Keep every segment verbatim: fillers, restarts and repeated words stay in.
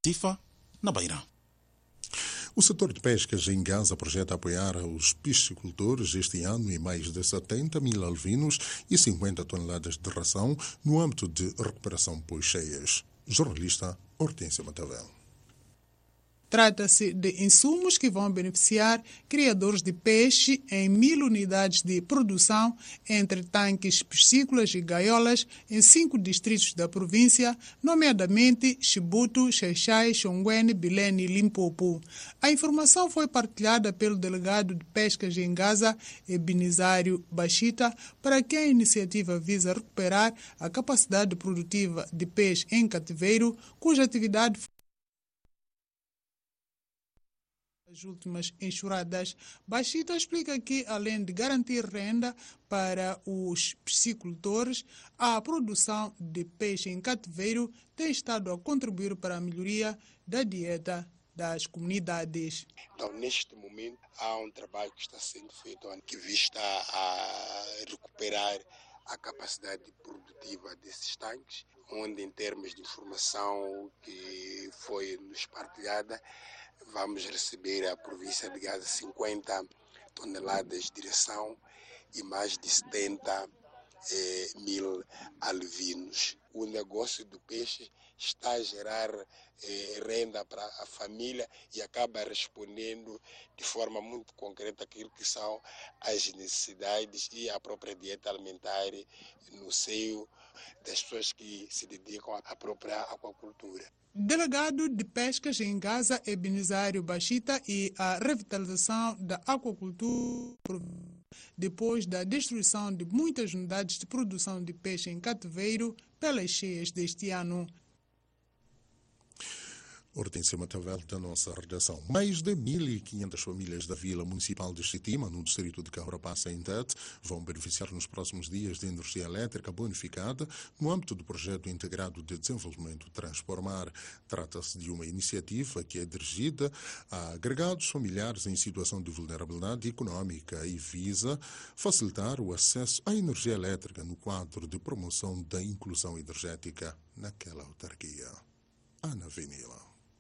Tifa, na Beira. O setor de pescas em Gaza projeta apoiar os piscicultores este ano em mais de setenta mil alvinos e cinquenta toneladas de ração no âmbito de recuperação pós-cheias. Jornalista Hortência Matavel. Trata-se de insumos que vão beneficiar criadores de peixe em mil unidades de produção entre tanques piscícolas e gaiolas em cinco distritos da província, nomeadamente Chibuto, Xaixai, Xonguene, Bilene e Limpopo. A informação foi partilhada pelo delegado de pescas em Gaza, Ebinizário Bachita, para que a iniciativa visa recuperar a capacidade produtiva de peixe em cativeiro, cuja atividade as últimas enxurradas. Bachita explica que, além de garantir renda para os piscicultores, a produção de peixe em cativeiro tem estado a contribuir para a melhoria da dieta das comunidades. Então, neste momento, há um trabalho que está sendo feito que vista a recuperar a capacidade produtiva desses tanques, onde, em termos de informação que foi nos partilhada, vamos receber a província de Gaza cinquenta toneladas de ração e mais de setenta eh, mil alvinos. O negócio do peixe está a gerar eh, renda para a família e acaba respondendo de forma muito concreta aquilo que são as necessidades e a própria dieta alimentar no seio das pessoas que se dedicam à própria aquacultura. Delegado de Pescas em Gaza, Ebinizário Bachita, e a revitalização da aquacultura depois da destruição de muitas unidades de produção de peixe em cativeiro pelas cheias deste ano. Hortência Matavel, da nossa redação. Mais de mil e quinhentas famílias da Vila Municipal de Chitima, no distrito de Caurapassa, em Tete, vão beneficiar nos próximos dias de energia elétrica bonificada no âmbito do projeto integrado de desenvolvimento Transformar. Trata-se de uma iniciativa que é dirigida a agregados familiares em situação de vulnerabilidade econômica e visa facilitar o acesso à energia elétrica no quadro de promoção da inclusão energética naquela autarquia. Ana Venila.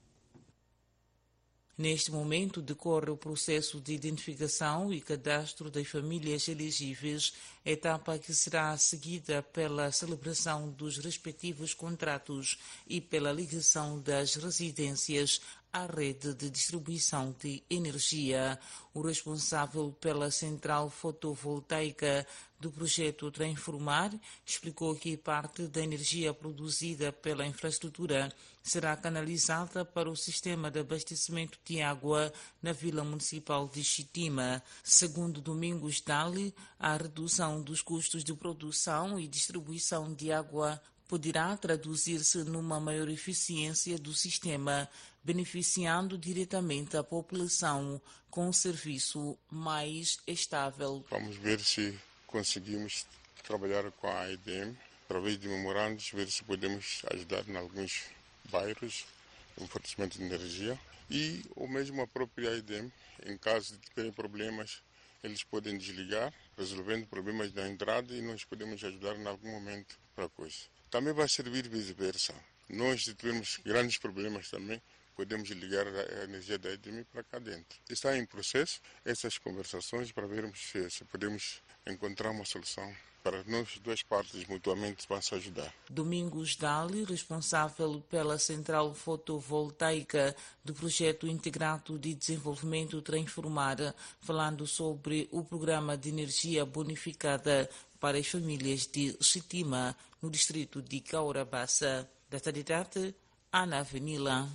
Neste momento decorre o processo de identificação e cadastro das famílias elegíveis, etapa que será seguida pela celebração dos respectivos contratos e pela ligação das residências à rede de distribuição de energia. O responsável pela central fotovoltaica do projeto Transformar explicou que parte da energia produzida pela infraestrutura será canalizada para o sistema de abastecimento de água na Vila Municipal de Chitima. Segundo Domingos Dali, a redução dos custos de produção e distribuição de água poderá traduzir-se numa maior eficiência do sistema, beneficiando diretamente a população com um serviço mais estável. Vamos ver se conseguimos trabalhar com a I D M, através de memorandos, ver se podemos ajudar em alguns bairros no fornecimento de energia. E ou mesmo a própria I D M, em caso de terem problemas, eles podem desligar, resolvendo problemas da entrada, e nós podemos ajudar em algum momento para a coisa. Também vai servir vice-versa. Nós, se tivermos grandes problemas também, podemos ligar a energia da I D M para cá dentro. Está em processo essas conversações para vermos se, se podemos encontrar uma solução para nós, duas partes mutuamente para se ajudar. Domingos Dali, responsável pela central fotovoltaica do projeto integrado de desenvolvimento Transformar, falando sobre o programa de energia bonificada para as famílias de Chitima, no distrito de Caurabassa. Da Tadidate, Ana Venila.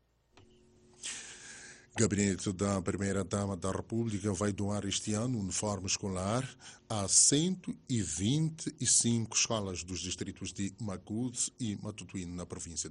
Gabinete da Primeira-Dama da República vai doar este ano uniforme escolar a cento e vinte e cinco escolas dos distritos de Macude e Matutuíne, na província